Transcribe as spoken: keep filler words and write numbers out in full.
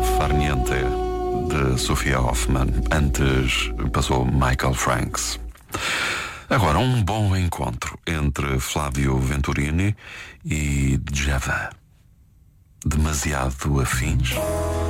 Farniente, de Sofia Hoffman. Antes passou Michael Franks. Agora, um bom encontro entre Flávio Venturini e Djavan. Demasiado afins?